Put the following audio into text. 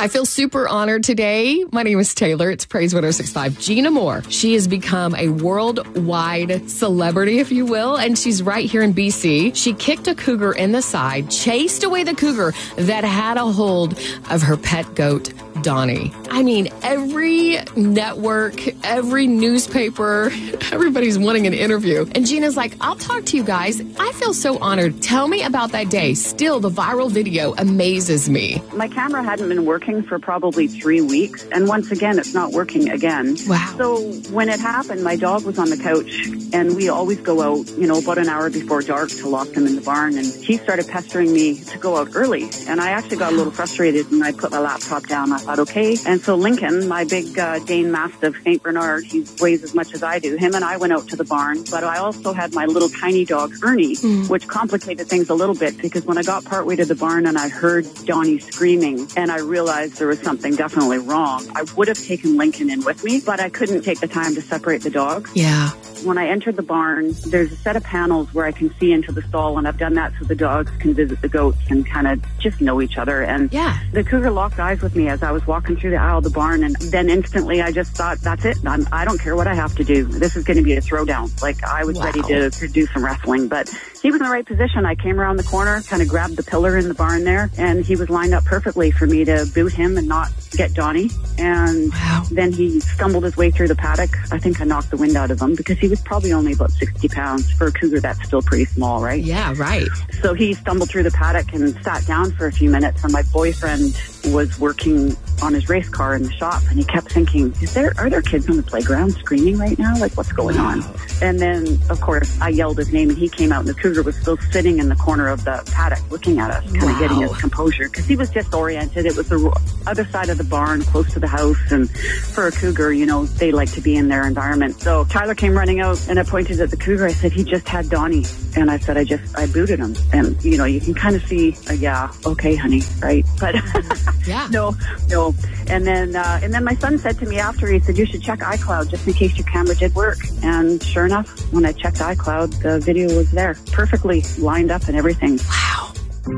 I feel super honored today. My name is Taylor. It's Praise 106.5. Gina Moore. She has become a worldwide celebrity, if you will, and she's right here in BC. She kicked a cougar in the side, chased away the cougar that had a hold of her pet goat, Donnie. I mean, every network, every newspaper, everybody's wanting an interview. And Gina's like, I'll talk to you guys. I feel so honored. Tell me about that day. Still, the viral video amazes me. My camera hadn't been working for probably 3 weeks. And once again, it's not working again. Wow. So when it happened, my dog was on the couch and we always go out, about an hour before dark to lock them in the barn. And he started pestering me to go out early. And I actually got a little frustrated and I put my laptop down. I thought, okay. And so Lincoln, my big Dane Mastiff, St. Bernard, he weighs as much as I do. Him and I went out to the barn. But I also had my little tiny dog, Ernie, which complicated things a little bit because when I got partway to the barn and I heard Donnie screaming and I realized there was something definitely wrong, I would have taken Lincoln in with me, but I couldn't take the time to separate the dogs. Yeah. When I entered the barn, there's a set of panels where I can see into the stall, and I've done that so the dogs can visit the goats and kind of just know each other. And the cougar locked eyes with me as I was walking through the aisle of the barn, and then instantly I just thought, that's it. I don't care what I have to do. This is going to be a throwdown. Like, I was ready to do some wrestling, but he was in the right position. I came around the corner, kind of grabbed the pillar in the barn there, and he was lined up perfectly for me to boot him and not get Donnie. And then he stumbled his way through the paddock. I think I knocked the wind out of him because he was probably only about 60 pounds. For a cougar, that's still pretty small, right? Yeah, right. So he stumbled through the paddock and sat down for a few minutes, and my boyfriend was working on his race car in the shop, and he kept thinking, are there kids on the playground screaming right now? Like, what's going on? And then, of course, I yelled his name, and he came out, and the cougar was still sitting in the corner of the paddock looking at us, kind of getting his composure, because he was disoriented. It was the other side of the barn, close to the house, and for a cougar, they like to be in their environment. So Tyler came running out, and I pointed at the cougar. I said, he just had Donnie. And I said, I booted him. And, you can kind of see, okay, honey, right? But no. And then my son said to me after, he said, you should check iCloud just in case your camera did work. And sure enough, when I checked iCloud, the video was there, perfectly lined up and everything. Wow.